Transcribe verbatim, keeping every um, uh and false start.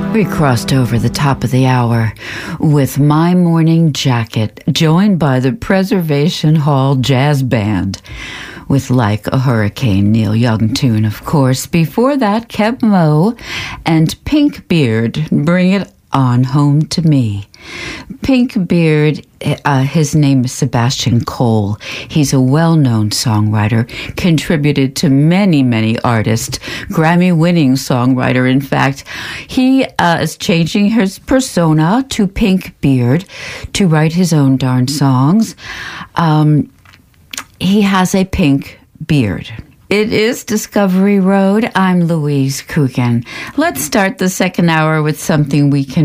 We crossed over the top of the hour with My Morning Jacket, joined by the Preservation Hall Jazz Band with Like a Hurricane, Neil Young tune, of course. Before that, Keb Mo and Pink Beard, Bring It On Home to Me. Pink Beard, uh, his name is Sebastian Cole. He's a well-known songwriter, contributed to many, many artists, Grammy-winning songwriter. In fact, he uh, is changing his persona to Pink Beard to write his own darn songs. Um, he has a pink beard. It is Discovery Road. I'm Louise Coogan. Let's start the second hour with something we can